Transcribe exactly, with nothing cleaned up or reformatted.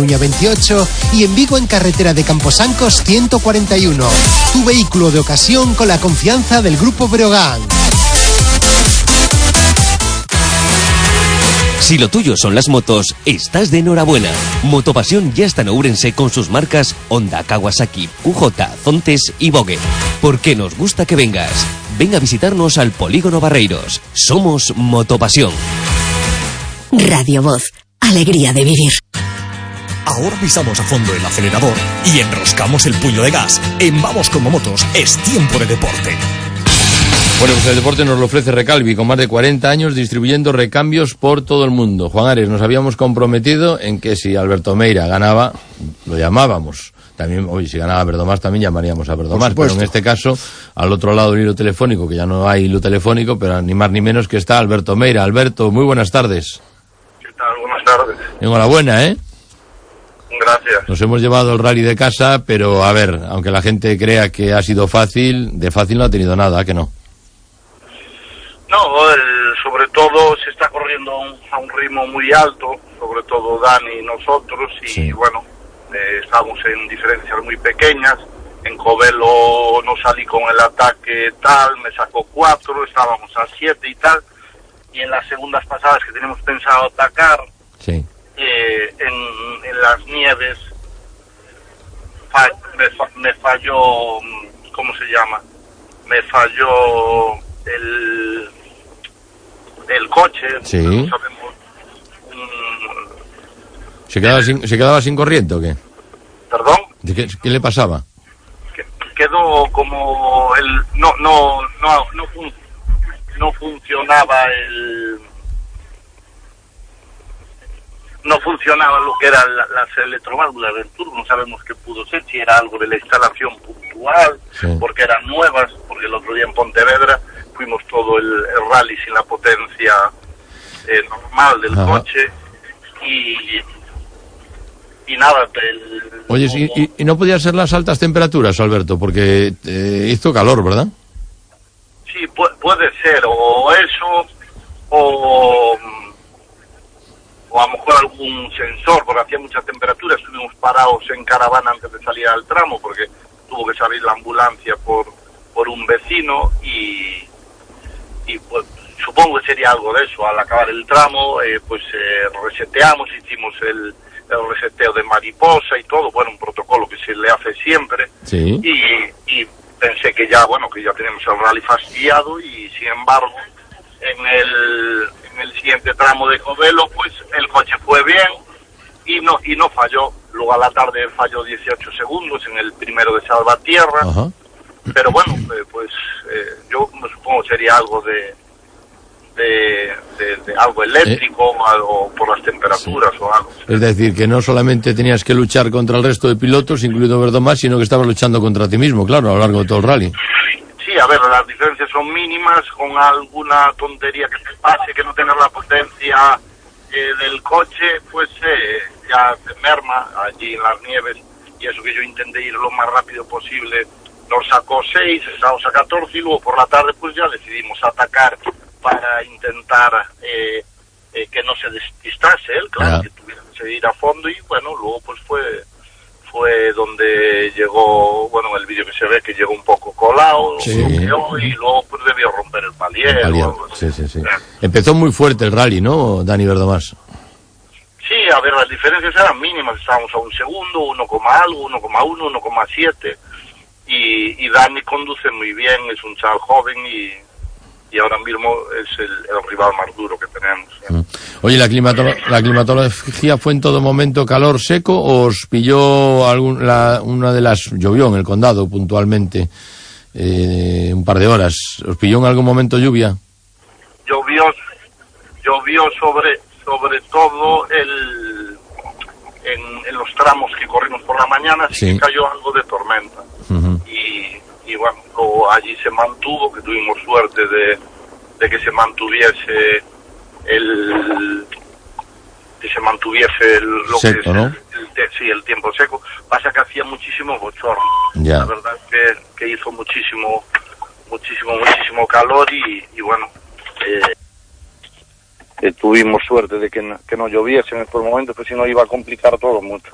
Coruña veintiocho y en Vigo en carretera de Camposancos ciento cuarenta y uno. Tu vehículo de ocasión con la confianza del Grupo Breogán. Si lo tuyo son las motos, estás de enhorabuena. Motopasión ya está en Ourense con sus marcas Honda, Kawasaki, Q J, Zontes y Vogue. Porque nos gusta que vengas. Ven a visitarnos al Polígono Barreiros. Somos Motopasión. Radio Voz. Alegría de vivir. Ahora pisamos a fondo el acelerador y enroscamos el puño de gas. En Vamos como Motos es tiempo de deporte. Bueno, pues el deporte nos lo ofrece Recalvi, con más de cuarenta años distribuyendo recambios por todo el mundo. Juan Ares, nos habíamos comprometido en que si Alberto Meira ganaba, lo llamábamos. También, oye, si ganaba Verdomás también llamaríamos a Verdomás, pero en este caso, al otro lado del hilo telefónico, que ya no hay hilo telefónico, pero ni más ni menos que está Alberto Meira. Alberto, muy buenas tardes. ¿Qué tal? Buenas tardes. Enhorabuena, ¿eh? Gracias. Nos hemos llevado el rally de casa, pero a ver, aunque la gente crea que ha sido fácil, de fácil no ha tenido nada, ¿que no? No, el, sobre todo se está corriendo a un, a un ritmo muy alto, sobre todo Dani y nosotros, y sí. bueno, eh, estamos en diferencias muy pequeñas. En Covelo no salí con el ataque tal, me sacó cuatro, estábamos a siete y tal, y en las segundas pasadas que tenemos pensado atacar, sí. eh, en, en las nieves, fa, me, fa, me falló, ¿cómo se llama? Me falló el el coche, sí. no sabemos, um, ¿Se quedaba, sin, ¿Se quedaba sin corriente o qué? ¿Perdón? ¿Qué, qué le pasaba? Que, quedó como el no no no no, fun, no funcionaba el no funcionaba lo que eran la, las electroválvulas del turbo. No sabemos qué pudo ser, si era algo de la instalación puntual, sí. porque eran nuevas, porque el otro día en Pontevedra fuimos todo el, el rally sin la potencia eh, normal del Ajá. coche y y nada el, oye como... y, y no podían ser las altas temperaturas, Alberto, porque eh, hizo calor, ¿verdad? Sí, pu puede ser o eso o o a lo mejor algún sensor, porque hacía mucha temperatura. Estuvimos parados en caravana antes de salir al tramo porque tuvo que salir la ambulancia por por un vecino y y pues supongo que sería algo de eso. Al acabar el tramo eh, pues eh, reseteamos, hicimos el, el reseteo de mariposa y todo, bueno, un protocolo que se le hace siempre, sí. y, y pensé que ya, bueno, que ya tenemos el rally fastidiado y sin embargo en el, en el siguiente tramo de Covelo pues el coche fue bien y no, y no falló. Luego a la tarde falló dieciocho segundos en el primero de Salvatierra. Ajá. Pero bueno, eh, pues eh, yo supongo que sería algo de de, de, de algo eléctrico eh, o algo por las temperaturas sí. o algo. Es decir, que no solamente tenías que luchar contra el resto de pilotos, incluido Verdomás, sino que estabas luchando contra ti mismo, claro, a lo largo de todo el rally. Sí, a ver, las diferencias son mínimas, con alguna tontería que te pase, que no tengas la potencia eh, del coche, pues eh, ya te merma allí en las nieves, y eso que yo intenté ir lo más rápido posible. Nos sacó seis, estamos a catorce y luego por la tarde pues ya decidimos atacar para intentar eh, eh, que no se despistase él, claro, yeah. que tuviera que seguir a fondo y bueno, luego pues fue fue donde llegó, bueno, el vídeo que se ve que llegó un poco colado, sí. bloqueó, y luego pues debió romper el palier. El palier. Sí, sí, sí. Empezó muy fuerte el rally, ¿no, Dani Verdomás? Sí, a ver, las diferencias eran mínimas, estábamos a un segundo, uno coma algo, uno coma uno, uno coma siete. Y, y Dani conduce muy bien, es un chaval joven y, y ahora mismo es el, el rival más duro que tenemos. ¿eh? Oye, ¿la, climatolo ¿la climatología fue en todo momento calor seco o os pilló algún, la, una de las... llovió en el condado puntualmente eh, un par de horas? ¿Os pilló en algún momento lluvia? Llovió, llovió sobre, sobre todo el... En, en los tramos que corrimos por la mañana, sí, sí que cayó algo de tormenta. Uh-huh. y, y bueno, luego allí se mantuvo, que tuvimos suerte de, de que se mantuviese el que se mantuviese el, lo seco, que es ¿no? el, el, sí, el tiempo seco. Pasa que hacía muchísimo bochorno. Yeah. La verdad es que, que hizo muchísimo, muchísimo, muchísimo calor y, y bueno, eh, Eh, tuvimos suerte de que no, que no lloviese en estos momentos, pues si no iba a complicar todo mucho.